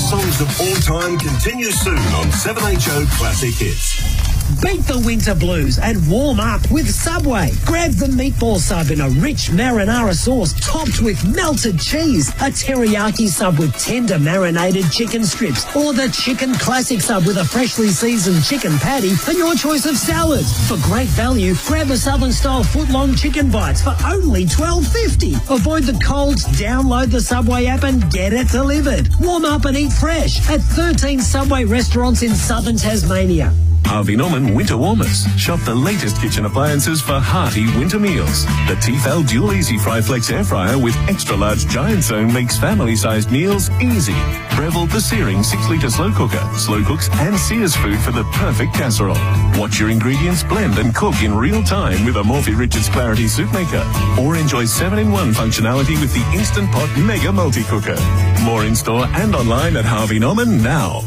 greatest songs of all time continues soon on 7HO Classic Hits. Beat the winter blues and warm up with Subway. Grab the meatball sub in a rich marinara sauce topped with melted cheese, a teriyaki sub with tender marinated chicken strips, or the chicken classic sub with a freshly seasoned chicken patty and your choice of salads. For great value, grab a Southern-style foot-long chicken bites for only $12.50. Avoid the colds, download the Subway app and get it delivered. Warm up and eat fresh at 13 Subway restaurants in southern Tasmania. Harvey Norman Winter Warmers. Shop the latest kitchen appliances for hearty winter meals. The Tefal Dual Easy Fry Flex Air Fryer with extra large giant zone makes family-sized meals easy. Breville the Searing 6-litre slow cooker. Slow cooks and sears food for the perfect casserole. Watch your ingredients blend and cook in real time with a Morphy Richards Clarity Soup Maker. Or enjoy 7-in-1 functionality with the Instant Pot Mega Multi-Cooker. More in-store and online at Harvey Norman now.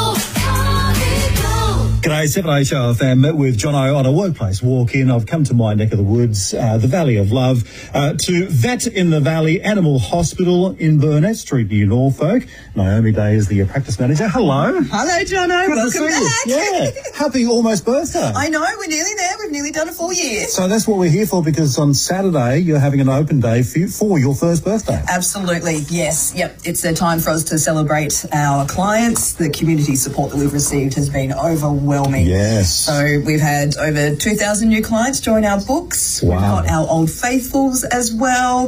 G'day, 7HO FM with Jono on a workplace walk-in. I've come to my neck of the woods, the Valley of Love, to Vet in the Valley Animal Hospital in Burnett Street, near Norfolk. Naomi Day is the practice manager. Hello. Hello, Jono. Welcome back. Yeah. Happy almost birthday. I know, we're nearly there. We've nearly done a full year. So that's what we're here for, because on Saturday you're having an open day for your first birthday. Absolutely, yes. Yep, it's a time for us to celebrate our clients. The community support that we've received has been overwhelming. Yes. So we've had over 2,000 new clients join our books. Wow. We've got our old faithfuls as well.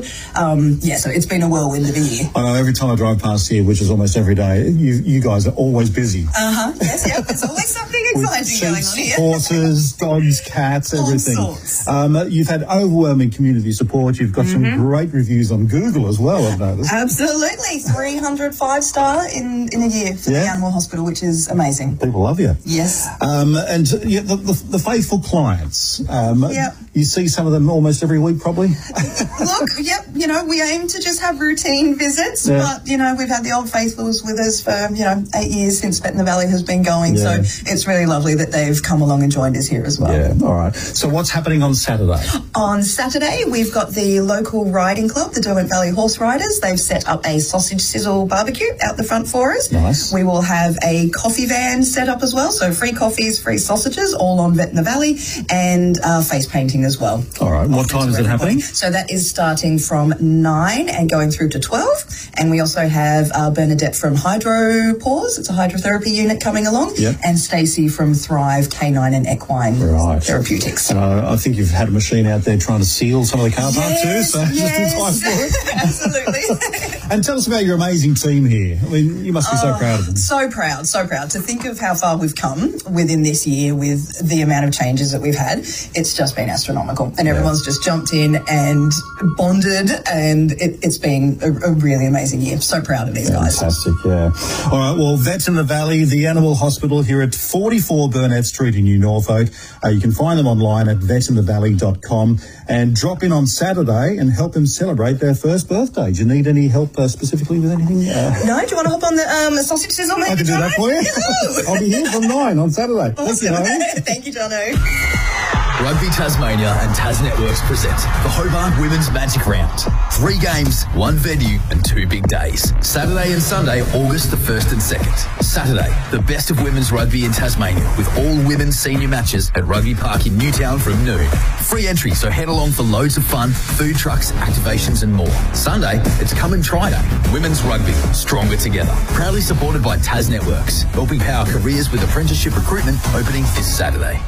So it's been a whirlwind of a year. I know every time I drive past here, which is almost every day, you guys are always busy. Yes, yep. There's always something exciting going on here. Horses, dogs, cats, everything. All sorts. You've had overwhelming community support. You've got some great reviews on Google as well, I've noticed. Absolutely. 300 5-star in a year for the Animal Hospital, which is amazing. People love you. Yes. And the faithful clients, you see some of them almost every week probably? Look, we aim to just have routine visits, but, we've had the old faithfuls with us for, 8 years since Vet in the Valley has been going, so it's really lovely that they've come along and joined us here as well. Yeah, all right. So what's happening on Saturday? On Saturday, we've got the local riding club, the Derwent Valley Horse Riders. They've set up a sausage sizzle barbecue out the front for us. Nice. We will have a coffee van set up as well, so free coffees, free sausages, all on Vet in the Valley, and face painting as well. All right. What time is it happening? So that is starting from 9 and going through to 12. And we also have Bernadette from Hydropause. It's a hydrotherapy unit coming along. Yep. And Stacey from Thrive Canine and Equine Therapeutics. And I think you've had a machine out there trying to seal some of the car park too, so just in time for it. Absolutely. And tell us about your amazing team here. I mean, you must be so proud of them. So proud to think of how far we've come within this year with the amount of changes that we've had. It's just been astronomical, and everyone's just jumped in and bonded, and it's been a really amazing year. So proud of these guys. Fantastic, yeah. All right, well, Vets in the Valley, the Animal Hospital here at 44 Burnett Street in New Norfolk. You can find them online at vetinthevalley.com and drop in on Saturday and help them celebrate their first birthday. Do you need any help specifically with anything? No, do you want to hop on the sausage sizzle, maybe? I can do that for you. I'll be here from 9 on Saturday. Awesome. Thank you, Jono. Rugby Tasmania and Tas Networks present the Hobart Women's Magic Round. 3 games, 1 venue and 2 big days. Saturday and Sunday, August the 1st and 2nd. Saturday, the best of women's rugby in Tasmania with all women's senior matches at Rugby Park in Newtown from noon. Free entry, so head along for loads of fun, food trucks, activations and more. Sunday, it's Come and Try Day. Women's rugby, stronger together. Proudly supported by Tas Networks, helping power careers with apprenticeship recruitment opening this Saturday.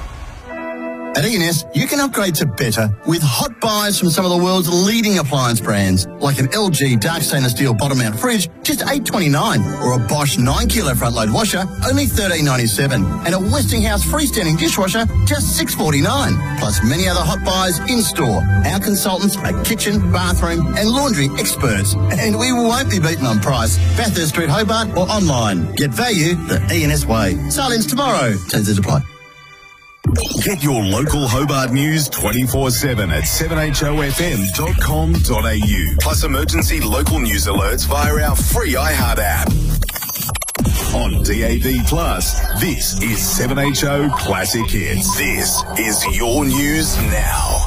At E&S, you can upgrade to better with hot buys from some of the world's leading appliance brands, like an LG dark stainless steel bottom mount fridge, just $8.29, or a Bosch 9-kilo front load washer, only $13.97, and a Westinghouse freestanding dishwasher, just $6.49. Plus many other hot buys in store. Our consultants are kitchen, bathroom, and laundry experts, and we won't be beaten on price. Bathurst Street, Hobart, or online. Get value the E&S way. Silence tomorrow. Terms apply. Get your local Hobart news 24/7 at 7HOFM.com.au. Plus emergency local news alerts via our free iHeart app. On DAB+, this is 7HO Classic Hits. This is your news now.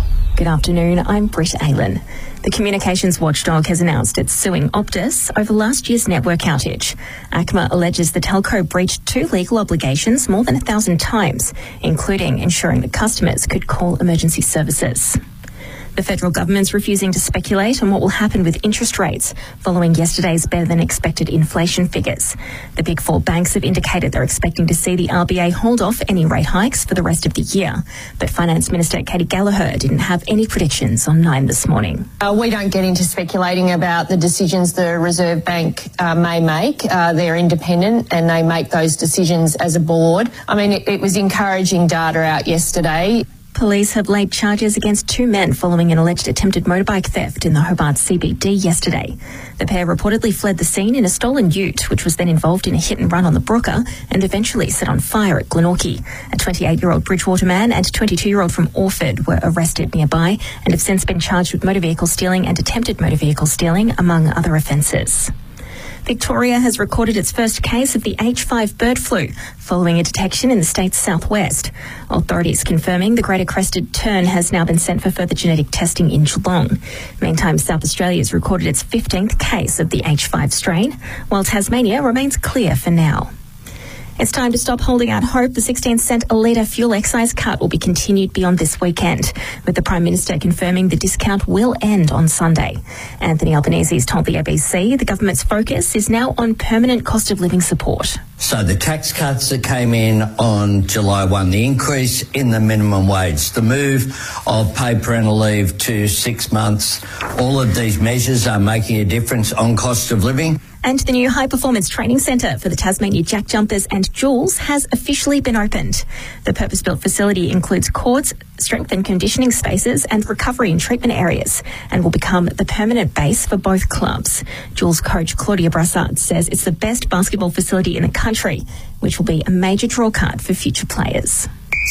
Good afternoon, I'm Britt Aylan. The communications watchdog has announced it's suing Optus over last year's network outage. ACMA alleges the telco breached 2 legal obligations more than 1,000 times, including ensuring that customers could call emergency services. The federal government's refusing to speculate on what will happen with interest rates following yesterday's better-than-expected inflation figures. The Big Four banks have indicated they're expecting to see the RBA hold off any rate hikes for the rest of the year. But Finance Minister Katie Gallagher didn't have any predictions on 9 this morning. We don't get into speculating about the decisions the Reserve Bank may make. They're independent and they make those decisions as a board. I mean, it was encouraging data out yesterday. Police have laid charges against 2 men following an alleged attempted motorbike theft in the Hobart CBD yesterday. The pair reportedly fled the scene in a stolen ute, which was then involved in a hit and run on the Brooker and eventually set on fire at Glenorchy. A 28-year-old Bridgewater man and 22-year-old from Orford were arrested nearby and have since been charged with motor vehicle stealing and attempted motor vehicle stealing, among other offences. Victoria has recorded its first case of the H5 bird flu following a detection in the state's southwest. Authorities confirming the greater crested tern has now been sent for further genetic testing in Geelong. Meantime, South Australia has recorded its 15th case of the H5 strain, while Tasmania remains clear for now. It's time to stop holding out hope. The 16-cent a litre fuel excise cut will be continued beyond this weekend, with the Prime Minister confirming the discount will end on Sunday. Anthony Albanese has told the ABC the government's focus is now on permanent cost of living support. So the tax cuts that came in on July 1, the increase in the minimum wage, the move of paid parental leave to 6 months, all of these measures are making a difference on cost of living. And the new high-performance training centre for the Tasmania Jack Jumpers and Jules has officially been opened. The purpose-built facility includes courts, strength and conditioning spaces and recovery and treatment areas, and will become the permanent base for both clubs. Jules coach Claudia Brassard says it's the best basketball facility in the country, which will be a major drawcard for future players.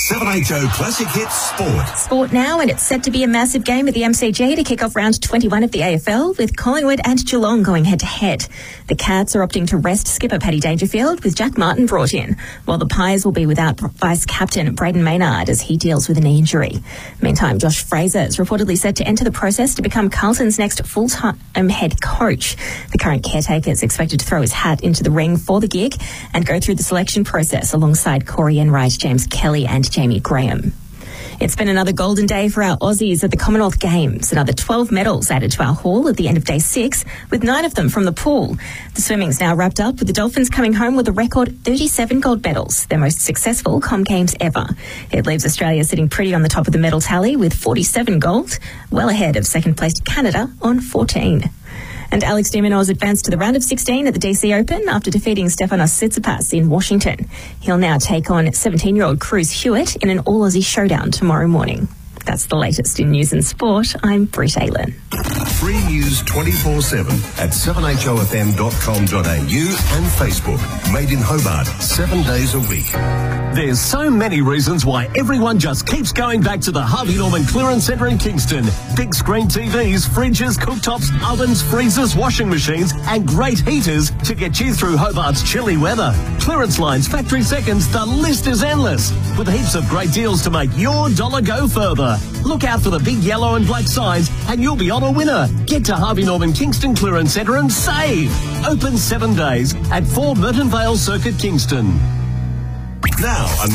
7HO Classic Hits Sport. Sport now, and it's set to be a massive game at the MCG to kick off round 21 of the AFL, with Collingwood and Geelong going head-to-head. The Cats are opting to rest skipper Paddy Dangerfield, with Jack Martin brought in, while the Pies will be without vice-captain Braden Maynard as he deals with a knee injury. Meantime, Josh Fraser is reportedly set to enter the process to become Carlton's next full-time head coach. The current caretaker is expected to throw his hat into the ring for the gig and go through the selection process alongside Corey Enright, James Kelly and Jamie Graham. It's been another golden day for our Aussies at the Commonwealth Games. Another 12 medals added to our haul at the end of day 6, with 9 of them from the pool. The swimming's now wrapped up, with the Dolphins coming home with a record 37 gold medals, their most successful Com Games ever. It leaves Australia sitting pretty on the top of the medal tally with 47 gold, well ahead of second-placed Canada on 14. And Alex de Minaur advanced to the round of 16 at the DC Open after defeating Stefanos Tsitsipas in Washington. He'll now take on 17-year-old Cruz Hewitt in an all-Aussie showdown tomorrow morning. That's the latest in news and sport. I'm Britt Aylan. Free news 24/7 at 7hofm.com.au and Facebook. Made in Hobart, 7 days a week. There's so many reasons why everyone just keeps going back to the Harvey Norman Clearance Centre in Kingston. Big screen TVs, fridges, cooktops, ovens, freezers, washing machines and great heaters to get you through Hobart's chilly weather. Clearance lines, factory seconds, the list is endless. With heaps of great deals to make your dollar go further. Look out for the big yellow and black signs and you'll be on a winner. Get to Harvey Norman Kingston Clearance Centre and save. Open 7 days at 4 Merton Vale Circuit, Kingston. Now,